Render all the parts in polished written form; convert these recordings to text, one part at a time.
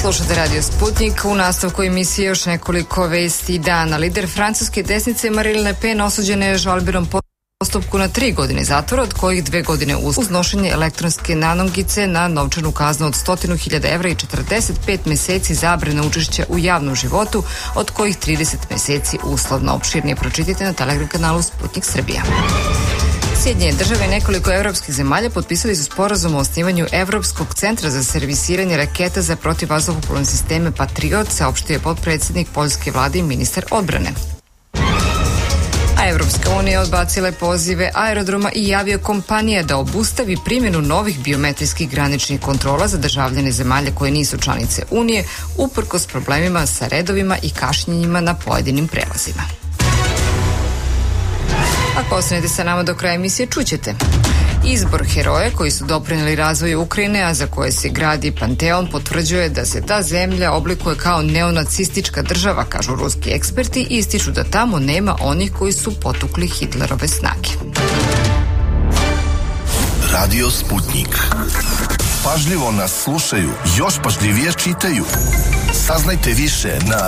Slušate Radio Sputnik. U nastavku emisije još nekoliko vesti dana. Lider francuske desnice Marine Le Pen osuđena je žalbenom postupku na 3 godine zatvora, od kojih 2 godine uz nošenje elektronske nanongice na novčanu kaznu od 100.000 evra i 45 meseci zabrane učešća u javnom životu, od kojih 30 meseci uslovno. Opširnije pročitajte na Telegram kanalu Sputnik Srbija. Sjedinjene države i nekoliko evropskih zemalja potpisali su sporazum o osnivanju Evropskog centra za servisiranje raketa za protivvazduhoplovne sisteme Patriot, saopštio je potpredsjednik poljske vlade i ministar odbrane. A Evropska unija odbacila je pozive aerodroma i aviokompanija da obustavi primjenu novih biometrijskih graničnih kontrola za državljane zemalja koje nisu članice Unije, uprkos problemima sa redovima i kašnjenjima na pojedinim prelazima. Ako ostanete sa nama do kraja emisije, čućete izbor heroja koji su doprinijeli razvoju Ukrajine, a za koje se gradi Panteon, potvrđuje da se ta zemlja oblikuje kao neonacistička država, kažu ruski eksperti, i ističu da tamo nema onih koji su potukli Hitlerove snage. Radio Sputnik. Pažljivo nas slušaju, još pažljivije čitaju. Saznajte više na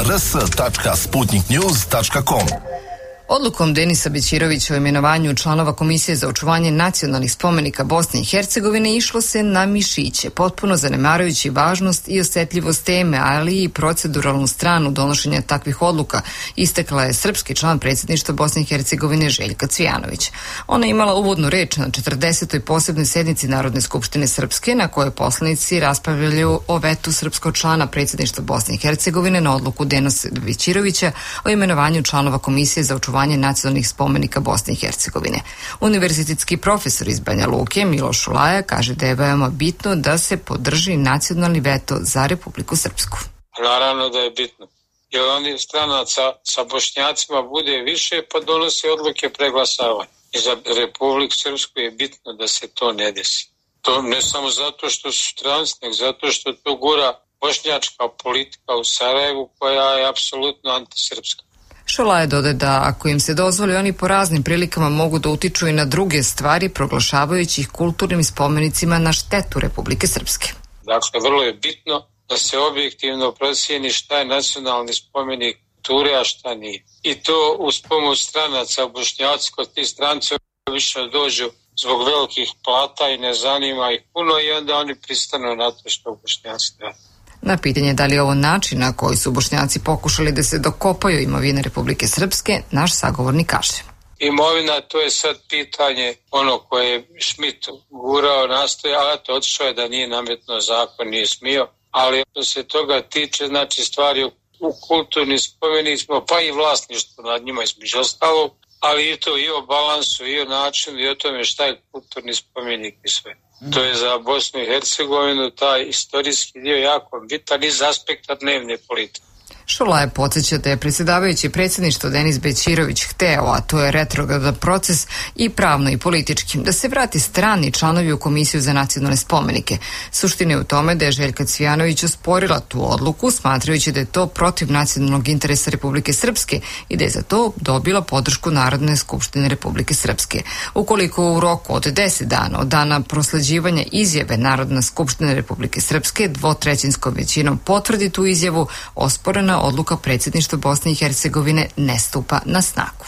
rs.sputniknews.com. Odlukom Denisa Bećirovića o imenovanju članova Komisije za očuvanje nacionalnih spomenika Bosne i Hercegovine išlo se na mišiće, potpuno zanemarujući važnost i osetljivost teme, ali i proceduralnu stranu donošenja takvih odluka, istakla je srpski član predsjedništva Bosne i Hercegovine Željka Cvijanović. Ona je imala uvodnu reč na 40. posebnoj sednici Narodne skupštine Srpske, na kojoj poslanici raspravljaju o vetu srpskog člana predsjedništva Bosne i Hercegovine na odluku Denisa Bećirovića o imenovanju članova Komisije za očuvanje nacionalnih spomenika Bosne i Hercegovine. Univerzitetski profesor iz Banja Luke Miloš Šulaja kaže da je veoma bitno da se podrži nacionalni veto za Republiku Srpsku. Naravno da je bitno, jer oni stranaca sa Bošnjacima bude više, pa donose odluke preglasavanja. I za Republiku Srpsku je bitno da se to ne desi. To ne samo zato što su stranci, nego zato što to gura bošnjačka politika u Sarajevu koja je apsolutno antisrpska. Šolaje dodaje da ako im se dozvoli, oni po raznim prilikama mogu da utiču i na druge stvari, proglašavajući ih kulturnim spomenicima na štetu Republike Srpske. Dakle, vrlo je bitno da se objektivno procijeni šta je nacionalni spomenik kulture, a šta nije. I to uz pomoć stranaca, Bošnjaci, kod ti stranci više dođu zbog velikih plata i ne zanima ih puno i onda oni pristanu na to što Bošnjaci rade. Na pitanje da li je ovo način na koji su Bošnjaci pokušali da se dokopaju imovine Republike Srpske, naš sagovornik kaže. Imovina, to je sad pitanje ono koje je Schmidt gurao, nastoja, a to otišao je da nije nametno zakon, nije smio, ali što se toga tiče, znači stvari u kulturnim spomenicima, pa i vlasništvo nad njima između ostalog, ali i to i o balansu, i o načinu, i o tome šta je kulturni spomenik i sve. To je za Bosnu i Hercegovinu taj istorijski dio jako bitan iz aspekta dnevne politike. Šolaje podsjeća da je predsjedavajući predsjedništvo Denis Bećirović hteo, a to je retrogradan proces i pravno i politički, da se vrati strani članovi u Komisiju za nacionalne spomenike. Suština je u tome da je Željka Cvijanović osporila tu odluku, smatrajući da je to protiv nacionalnog interesa Republike Srpske i da je za to dobila podršku Narodne skupštine Republike Srpske. Ukoliko u roku od 10 dana od dana prosleđivanja izjave Narodna skupština Republike Srpske 2/3 većinom potvrdi tu izjavu, osporena odluka predsjedništva Bosne i Hercegovine ne stupa na snagu.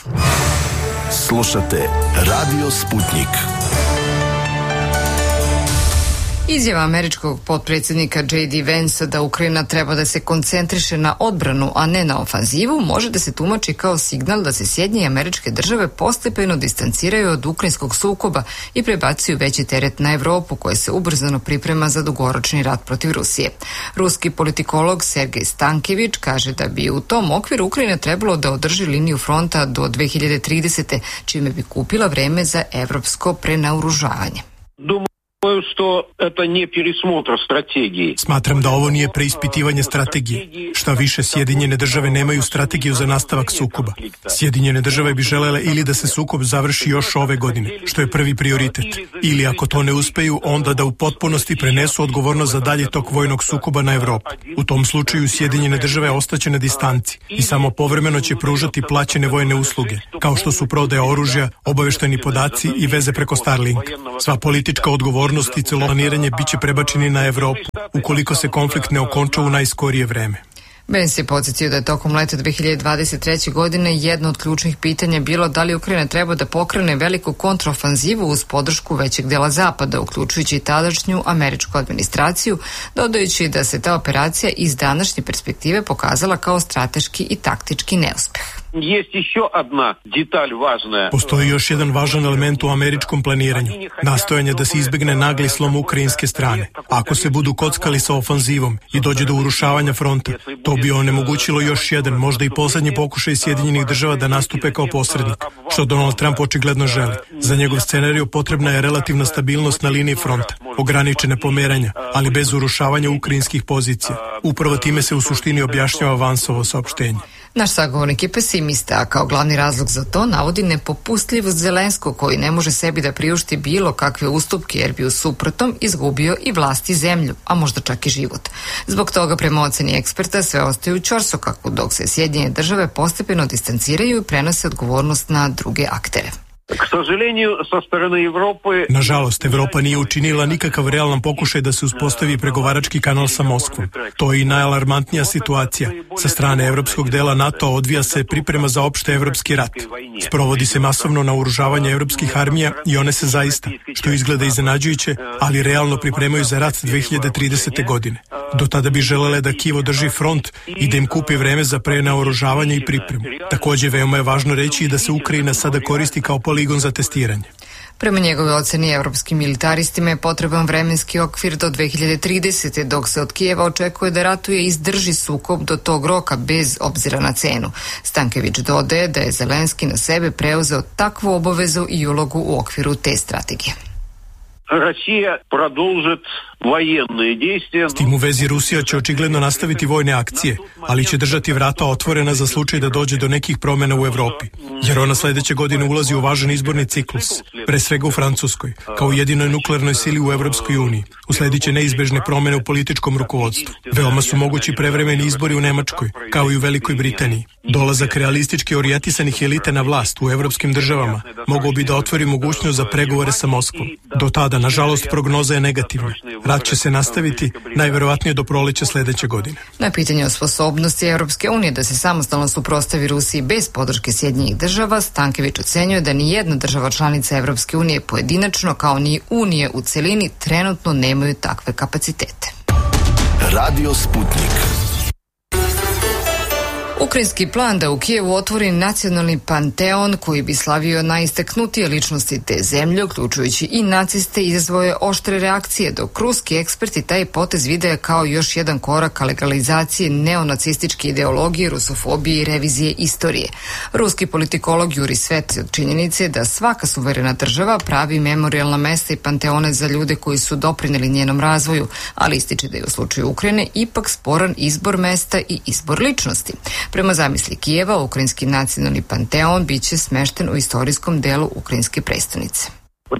Slušate Radio Sputnik. Izjava američkog potpredsjednika J.D. Vansa da Ukrajina treba da se koncentriše na odbranu, a ne na ofanzivu, može da se tumači kao signal da se Sjedinjene Američke Države postepeno distanciraju od ukrajinskog sukoba i prebacuju veći teret na Evropu, koja se ubrzano priprema za dugoročni rat protiv Rusije. Ruski politikolog Sergej Stankević kaže da bi u tom okviru Ukrajina trebalo da održi liniju fronta do 2030. čime bi kupila vreme za evropsko prenaoružavanje. Smatram da ovo nije preispitivanje strategije. Šta više, Sjedinjene Države nemaju strategiju za nastavak sukoba. Sjedinjene Države bi želele ili da se sukob završi još ove godine, što je prvi prioritet, ili ako to ne uspeju, onda da u potpunosti prenesu odgovornost za dalje tok vojnog sukoba na Evropu. U tom slučaju Sjedinjene Države ostaće na distanci i samo povremeno će pružati plaćene vojne usluge, kao što su prodaja oružja, obavešteni podaci i veze preko Starlinka. Sva politička odgovornost sigurnost i celoplaniranje biće prebačeni na Evropu, ukoliko se konflikt ne okonča u najskorije vreme. Benz je podsjetio da je tokom leta 2023. godine jedno od ključnih pitanja bilo da li Ukrajina treba da pokrene veliku kontraofanzivu uz podršku većeg dela Zapada, uključujući i tadašnju američku administraciju, dodajući da se ta operacija iz današnje perspektive pokazala kao strateški i taktički neuspeh. Postoji još jedan važan element u američkom planiranju, nastojanje da se izbegne nagli slom ukrajinske strane. Ako se budu kockali sa ofanzivom i dođe do urušavanja fronta, to bi onemogućilo još jedan, možda i poslednji pokušaj Sjedinjenih država da nastupe kao posrednik, što Donald Trump očigledno želi. Za njegov scenariju potrebna je relativna stabilnost na liniji fronta, ograničene pomeranja, ali bez urušavanja ukrajinskih pozicija. Upravo time se u suštini objašnjava Vansovo saopštenje. Naš sagovornik je pesimista, a kao glavni razlog za to navodi nepopustljivost Zelenskog, koji ne može sebi da priušti bilo kakve ustupke jer bi u suprotnom izgubio i vlast i zemlju, a možda čak i život. Zbog toga, prema oceni eksperta, sve ostaje u ćorsokaku, dok se Sjedinjene države postepeno distanciraju i prenose odgovornost na druge aktere. Nažalost, Evropa nije učinila nikakav realan pokušaj da se uspostavi pregovarački kanal sa Moskvom. To je i najalarmantnija situacija. Sa strane evropskog dela NATO odvija se priprema za opšte evropski rat. Sprovodi se masovno naoružavanje evropskih armija i one se zaista, što izgleda iznenađujuće, ali realno pripremaju za rat 2030. godine. Do tada bi želele da Kijev drži front i da im kupi vreme za prenaoružavanje i pripremu. Takođe, veoma je važno reći i da se Ukrajina sada koristi kao poligon za testiranje. Prema njegove oceni, evropskim militaristima je potreban vremenski okvir do 2030. dok se od Kijeva očekuje da ratuje i izdrži sukob do tog roka bez obzira na cenu. Stankević dodaje da je Zelenski na sebe preuzeo takvu obavezu i ulogu u okviru te strategije. S tim u vezi Rusija će očigledno nastaviti vojne akcije, ali će držati vrata otvorena za slučaj da dođe do nekih promena u Evropi, jer ona sledeće godine ulazi u važan izborni ciklus, pre svega u Francuskoj, kao jedinoj nuklearnoj sili u Evropskoj uniji. Uslediće neizbežne promene u političkom rukovodstvu. Veoma su mogući prevremeni izbori u Nemačkoj, kao i u Velikoj Britaniji. Dolazak realistički orijentisanih elita na vlast u evropskim državama mogao bi da otvori mogućnost za pregovore sa Moskvom. Do tada, nažalost, prognoza je negativna. Rat će se nastaviti najverovatnije do proleća sledeće godine. Na pitanje o sposobnosti Evropske unije da se samostalno suprotstavi Rusiji bez podrške Sjedinjenih država, Stankević ocenjuje da ni jedna država članica Evropske unije pojedinačno, kao ni Unije u celini, trenutno nemaju takve kapacitete. Radio Sputnik. Ukrajinski plan da u Kijevu otvori nacionalni panteon koji bi slavio najistaknutije ličnosti te zemlje, uključujući i naciste, izazvao je oštre reakcije, dok ruski eksperti taj potez vide kao još jedan korak ka legalizaciji neonacističke ideologije, rusofobije i revizije istorije. Ruski politikolog Juri Svet od činjenice da svaka suverena država pravi memorijalna mesta i panteone za ljude koji su doprineli njenom razvoju, ali ističe da je u slučaju Ukrajine ipak sporan izbor mesta i izbor ličnosti. Prema zamisli Kijeva, ukrajinski nacionalni panteon biće smešten u istorijskom delu ukrajinske prestonice.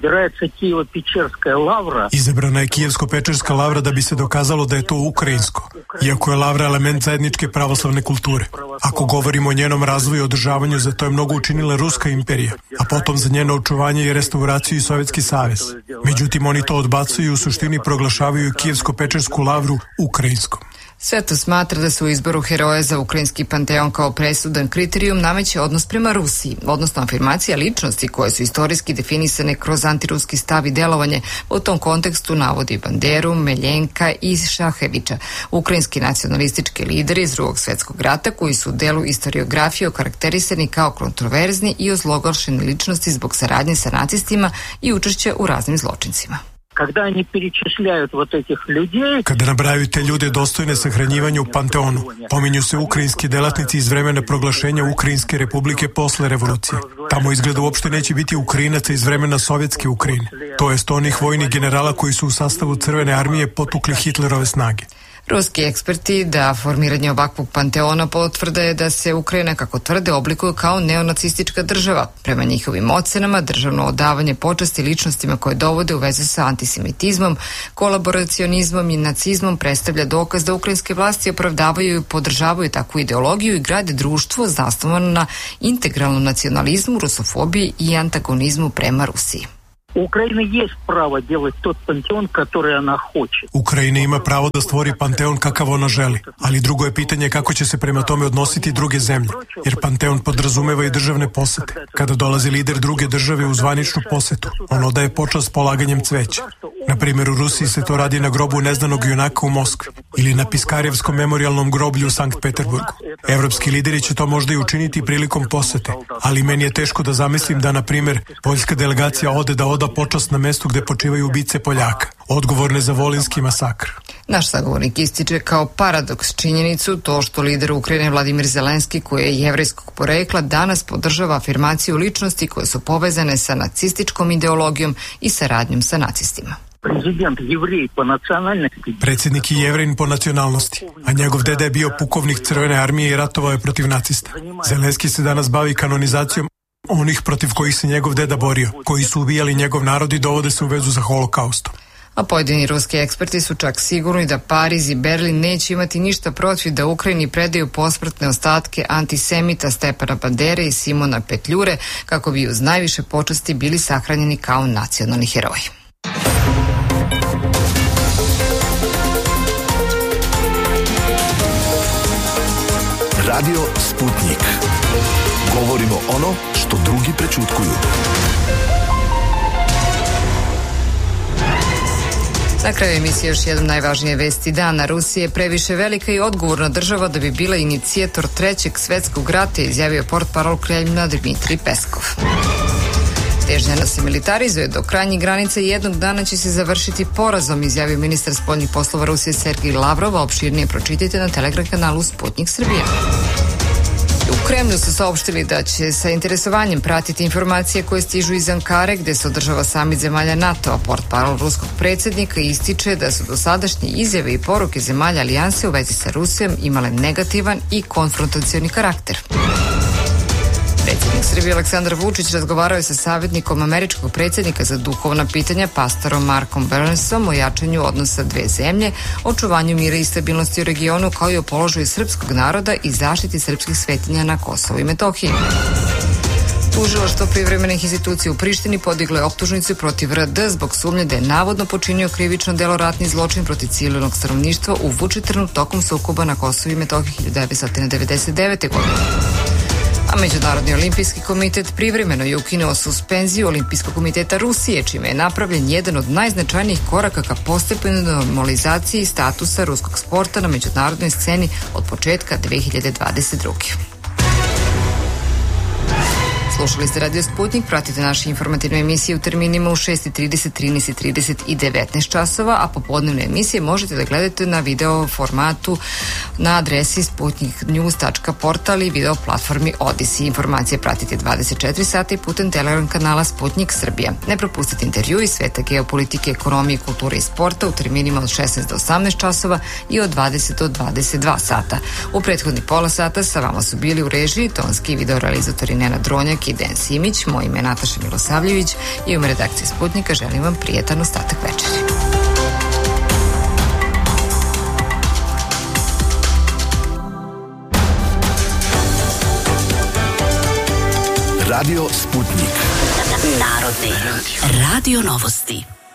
Izabrana je Kijevsko-Pečerska lavra da bi se dokazalo da je to ukrajinsko, iako je lavra element zajedničke pravoslavne kulture. Ako govorimo o njenom razvoju i održavanju, za to je mnogo učinila Ruska imperija, a potom za njeno očuvanje i restauraciju i Sovjetski savez. Međutim, oni to odbacuju i u suštini proglašavaju Kijevsko-Pečersku lavru ukrajinskom. Sveto smatra da se u izboru heroja za ukrajinski panteon kao presudan kriterijum nameće odnos prema Rusiji, odnosno afirmacija ličnosti koje su istorijski definisane kroz antiruski stav i delovanje. U tom kontekstu navodi Banderu, Meljenka i Šahevića, ukrajinski nacionalistički lideri iz Drugog svjetskog rata koji su u delu istoriografije okarakterisani kao kontroverzni i ozloglašene ličnosti zbog saradnje sa nacistima i učešća u raznim zločincima. Kada nabrajaju te ljude dostojne sahranjivanja u panteonu, pominju se ukrajinski delatnici iz vremena proglašenja Ukrajinske republike posle revolucije. Tamo izgleda uopšte neće biti Ukrajinaca iz vremena Sovjetske Ukrajine, to jest onih vojnih generala koji su u sastavu Crvene armije potukli Hitlerove snage. Ruski eksperti da formiranje ovakvog panteona potvrda je da se Ukrajina, kako tvrde, oblikuje kao neonacistička država. Prema njihovim ocenama, državno odavanje počasti ličnostima koje dovode u veze sa antisemitizmom, kolaboracionizmom i nacizmom predstavlja dokaz da ukrajinske vlasti opravdavaju i podržavaju takvu ideologiju i grade društvo zasnovano na integralnom nacionalizmu, rusofobiji i antagonizmu prema Rusiji. Ukrajina jest pravo делать тот пантеон, который она хочет. Ukrajina ima pravo da stvori panteon kakav ona želi, ali drugo je pitanje kako će se prema tome odnositi druge zemlje, jer panteon podrazumeva i državne posete. Kada dolazi lider druge države u zvaničnu posetu, on odaje počast polaganjem cveća. Na primjer, u Rusiji se to radi na grobu neznanog junaka u Moskvi ili na Piskarjevskom memorijalnom groblju u Sankt Peterburgu. Evropski lideri će to možda i učiniti prilikom posete, ali meni je teško da zamislim da, na primjer, poljska delegacija ode da oda počast na mestu gde počivaju ubice Poljaka, odgovorne za Volinski masakr. Naš sagovornik ističe kao paradoks činjenicu to što lider Ukrajine Vladimir Zelenski, koji je jevrejskog porekla, danas podržava afirmaciju ličnosti koje su povezane sa nacističkom ideologijom i saradnjom sa nacistima. Predsjednik je Jevrejin po nacionalnosti, a njegov deda je bio pukovnik Crvene armije i ratovao je protiv nacista. Zelenski se danas bavi kanonizacijom onih protiv kojih se njegov deda borio, koji su ubijali njegov narod i dovode se u vezu za holokaustom. A pojedini ruski eksperti su čak sigurni da Pariz i Berlin neće imati ništa protiv da Ukrajini predaju posmrtne ostatke antisemita Stepana Bandere i Simona Petljure, kako bi uz najviše počasti bili sahranjeni kao nacionalni heroji. Radio Sputnik. Govorimo ono što drugi prećutkuju. Na kraju emisije još jednom najvažnije vesti dana. Rusija je previše velika i odgovorna država da bi bila inicijator trećeg svetskog rata, izjavio portparol Kremlja Dmitrij Peskov. Težnja da se militarizuje do krajnjih granica i jednog dana će se završiti porazom, izjavio ministar spoljnih poslova Rusije Sergej Lavrov, a opširnije pročitajte na Telegram kanalu Sputnik Srbija. U Kremlju su saopštili da će sa interesovanjem pratiti informacije koje stižu iz Ankare, gde se održava samit zemalja NATO-a. Portparol ruskog predsjednika ističe da su dosadašnje izjave i poruke zemalja alijanse u vezi sa Rusijom imale negativan i konfrontacioni karakter. Predsjednik Srbije Aleksandar Vučić razgovarao je sa savjetnikom američkog predsjednika za duhovna pitanja pastorom Markom Burnsom o jačanju odnosa dve zemlje, očuvanju mira i stabilnosti u regionu, kao i o položaju srpskog naroda i zaštiti srpskih svetinja na Kosovu i Metohiji. Tužilaštvo privremenih institucija u Prištini podiglo je optužnicu protiv RD zbog sumnje da je navodno počinio krivično delo ratni zločin protiv civilnog stanovništva u Vučitrnu tokom sukoba na Kosovu i Metohiji 1999. godine. A Međunarodni olimpijski komitet privremeno je ukinuo suspenziju Olimpijskog komiteta Rusije, čime je napravljen jedan od najznačajnijih koraka ka postepenoj normalizaciji statusa ruskog sporta na međunarodnoj sceni od početka 2022. Slušali ste Radio Sputnik, pratite naše informativne emisije u terminima u 6:30, 13:30 i 19 časova, a popodnevne emisije možete da gledate na video formatu na adresi sputniknews.portal i video platformi Odisi. Informacije pratite 24 sata i putem Telegram kanala Sputnik Srbija. Ne propustite intervju iz sveta geopolitike, ekonomije, kulture i sporta u terminima od 16 do 18 časova i od 20 do 22 sata. U prethodnih pola sata sa vama su bili u režiji tonski videorealizatori Nenad Dronjak i Dejan Simić, moje ime je Nataša Milosavljević i u ime redakcije Sputnika želim vam prijetan ostatak večeri. Radio Sputnik. Narodni radio novosti.